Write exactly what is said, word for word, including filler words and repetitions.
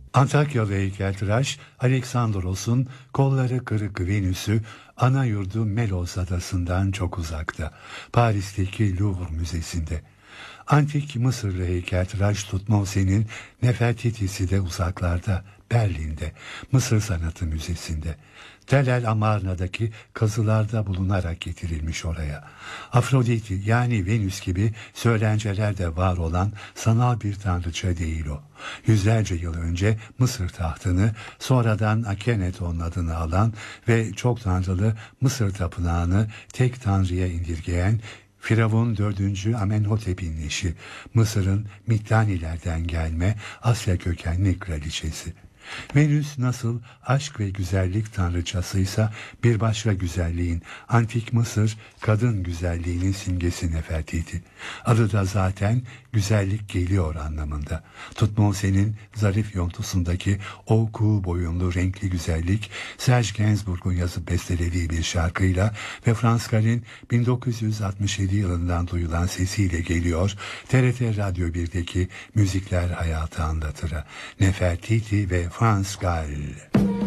Antakyalı heykeltıraş Aleksandros'un kolları kırık Venüs'ü ana yurdu Melos adasından çok uzakta, Paris'teki Louvre Müzesi'nde. Antik Mısırlı heykeltıraş Tutmose'nin Nefertiti'si de uzaklarda, Berlin'de, Mısır Sanatı Müzesi'nde. Tel El Amarna'daki kazılarda bulunarak getirilmiş oraya. Afroditi yani Venüs gibi söylencelerde var olan sanal bir tanrıça değil o. Yüzlerce yıl önce Mısır tahtını, sonradan Akhenaton adını alan ve çok tanrılı Mısır tapınağını tek tanrıya indirgeyen Firavun dördüncü Amenhotep'in eşi, Mısır'ın Middanilerden gelme Asya kökenli kraliçesi. Venüs nasıl aşk ve güzellik tanrıçasıysa bir başka güzelliğin, antik Mısır kadın güzelliğinin simgesi Nefertiti. Adı da zaten güzellik geliyor anlamında. Tutmose'nin zarif yontusundaki o kuğu boyunlu renkli güzellik, Serge Gainsbourg'un yazıp bestelediği bir şarkıyla ve Frans Gal'in bin dokuz yüz altmış yedi yılından duyulan sesiyle geliyor, T R T Radyo bir'deki Müzikler Hayatı Anlatır'a. Nefertiti ve Frans Gal.